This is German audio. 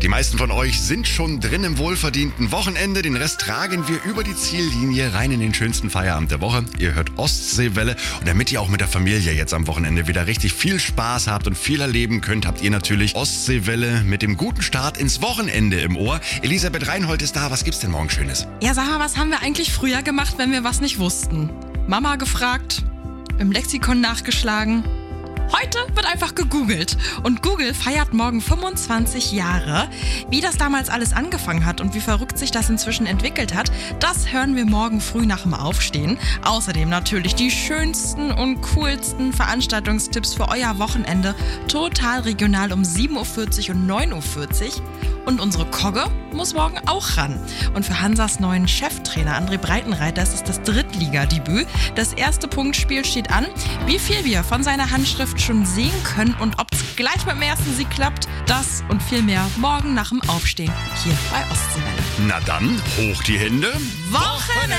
Die meisten von euch sind schon drin im wohlverdienten Wochenende. Den Rest tragen wir über die Ziellinie rein in den schönsten Feierabend der Woche. Ihr hört Ostseewelle. Und damit ihr auch mit der Familie jetzt am Wochenende wieder richtig viel Spaß habt und viel erleben könnt, habt ihr natürlich Ostseewelle mit dem guten Start ins Wochenende im Ohr. Elisabeth Reinhold ist da. Was gibt's denn morgen Schönes? Ja, sag mal, was haben wir eigentlich früher gemacht, wenn wir was nicht wussten? Mama gefragt, im Lexikon nachgeschlagen. Heute wird einfach gegoogelt. Und Google feiert morgen 25 Jahre. Wie das damals alles angefangen hat und wie verrückt sich das inzwischen entwickelt hat, das hören wir morgen früh nach dem Aufstehen. Außerdem natürlich die schönsten und coolsten Veranstaltungstipps für euer Wochenende. Total regional um 7.40 Uhr und 9.40 Uhr. Und unsere Kogge muss morgen auch ran. Und für Hansas neuen Cheftrainer André Breitenreiter ist es das Drittligadebüt. Das erste Punktspiel steht an. Wie viel wir von seiner Handschrift schon sehen können und ob es gleich mit dem ersten Sieg klappt, das und viel mehr morgen nach dem Aufstehen hier bei Ostseewelle. Na dann, hoch die Hände. Wochenende!